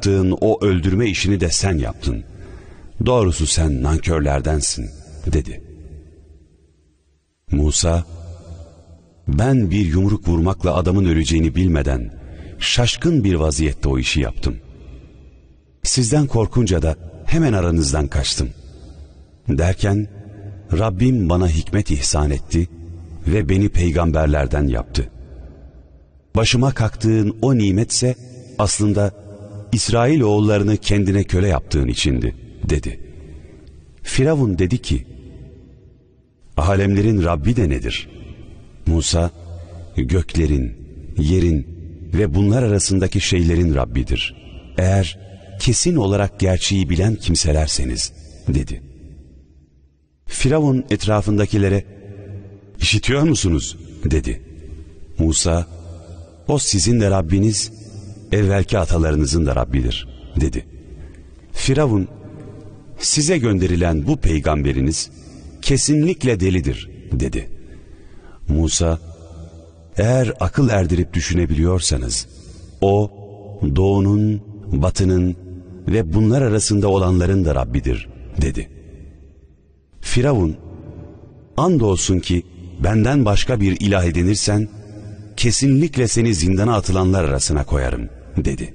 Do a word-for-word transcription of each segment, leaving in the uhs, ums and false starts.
yaptığın o öldürme işini de sen yaptın. Doğrusu sen nankörlerdensin, dedi. Musa, ben bir yumruk vurmakla adamın öleceğini bilmeden şaşkın bir vaziyette o işi yaptım. Sizden korkunca da hemen aranızdan kaçtım. Derken Rabbim bana hikmet ihsan etti ve beni peygamberlerden yaptı. Başıma kalktığın o nimetse aslında İsrailoğullarını kendine köle yaptığın içindi, dedi. Firavun dedi ki, alemlerin Rabbi de nedir? Musa, göklerin, yerin ve bunlar arasındaki şeylerin Rabbidir. Eğer kesin olarak gerçeği bilen kimselerseniz, dedi. Firavun etrafındakilere, işitiyor musunuz? dedi. Musa, o sizin de Rabbiniz, evvelki atalarınızın da Rabbidir, dedi. Firavun, size gönderilen bu peygamberiniz kesinlikle delidir, dedi. Musa, eğer akıl erdirip düşünebiliyorsanız, o doğunun, batının ve bunlar arasında olanların da Rabbidir, dedi. Firavun, andolsun ki benden başka bir ilah edinirsen, kesinlikle seni zindana atılanlar arasına koyarım, dedi.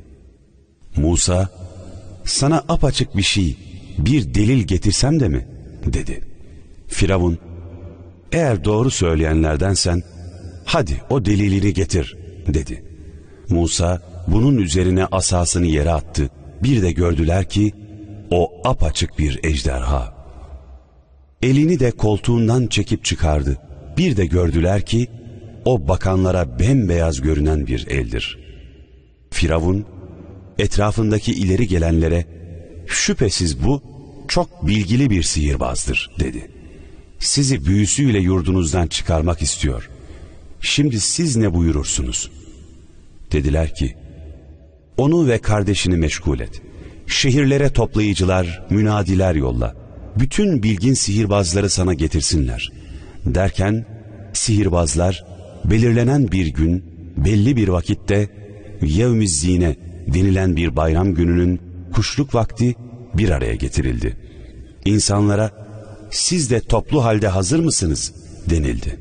Musa, sana apaçık bir şey, bir delil getirsem de mi? dedi. Firavun, eğer doğru söyleyenlerdensen, hadi o delilini getir, dedi. Musa, bunun üzerine asasını yere attı. Bir de gördüler ki, o apaçık bir ejderha. Elini de koltuğundan çekip çıkardı. Bir de gördüler ki, o bakanlara bembeyaz görünen bir eldir. Firavun, etrafındaki ileri gelenlere, şüphesiz bu çok bilgili bir sihirbazdır, dedi. Sizi büyüsüyle yurdunuzdan çıkarmak istiyor. Şimdi siz ne buyurursunuz? Dediler ki, onu ve kardeşini meşgul et. Şehirlere toplayıcılar, münadiler yolla. Bütün bilgin sihirbazları sana getirsinler. Derken sihirbazlar belirlenen bir gün, belli bir vakitte Yevmiz Zine denilen bir bayram gününün kuşluk vakti bir araya getirildi. İnsanlara, siz de toplu halde hazır mısınız? denildi.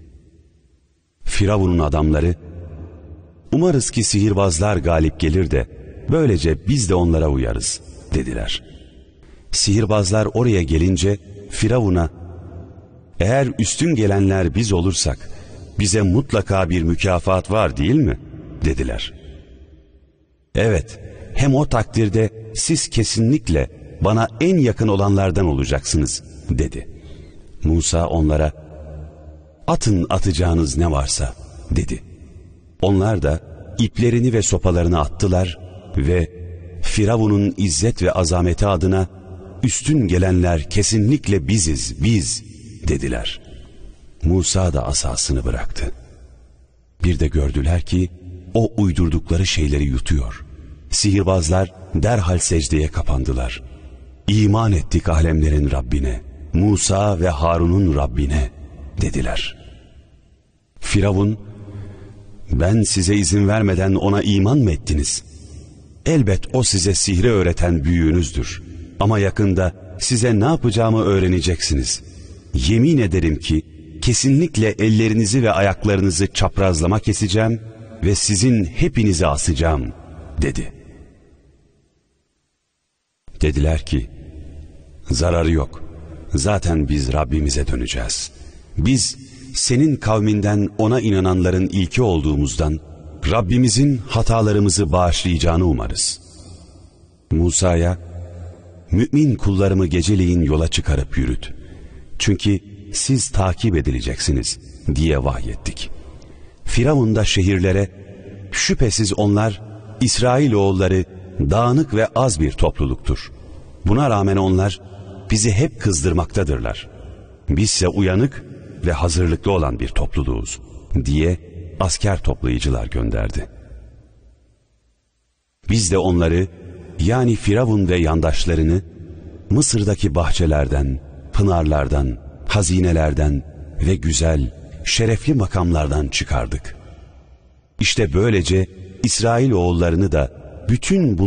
Firavun'un adamları, umarız ki sihirbazlar galip gelir de böylece biz de onlara uyarız, dediler. Sihirbazlar oraya gelince Firavun'a, eğer üstün gelenler biz olursak bize mutlaka bir mükafat var değil mi? dediler. Evet, hem o takdirde siz kesinlikle bana en yakın olanlardan olacaksınız, dedi. Musa onlara, atın atacağınız ne varsa, dedi. Onlar da iplerini ve sopalarını attılar ve Firavun'un izzet ve azameti adına, üstün gelenler kesinlikle biziz, biz, dediler. Musa da asasını bıraktı. Bir de gördüler ki, o uydurdukları şeyleri yutuyor. Sihirbazlar derhal secdeye kapandılar. İman ettik alemlerin Rabbine, Musa ve Harun'un Rabbine, dediler. Firavun, ben size izin vermeden ona iman mı ettiniz? Elbet o size sihri öğreten büyüğünüzdür. Ama yakında size ne yapacağımı öğreneceksiniz. Yemin ederim ki kesinlikle ellerinizi ve ayaklarınızı çaprazlama keseceğim ve sizin hepinizi asacağım, dedi. Dediler ki, zararı yok. Zaten biz Rabbimize döneceğiz. Biz senin kavminden ona inananların ilki olduğumuzdan Rabbimizin hatalarımızı bağışlayacağını umarız. Musa'ya, mümin kullarımı geceleyin yola çıkarıp yürüt. Çünkü siz takip edileceksiniz diye vahyettik. Firavun da şehirlere, şüphesiz onlar İsrailoğulları dağınık ve az bir topluluktur. Buna rağmen onlar bizi hep kızdırmaktadırlar. Bizse uyanık ve hazırlıklı olan bir topluluğuz diye asker toplayıcılar gönderdi. Biz de onları, yani Firavun ve yandaşlarını Mısır'daki bahçelerden, pınarlardan, hazinelerden ve güzel, şerefli makamlardan çıkardık. İşte böylece İsrailoğullarını da bütün bu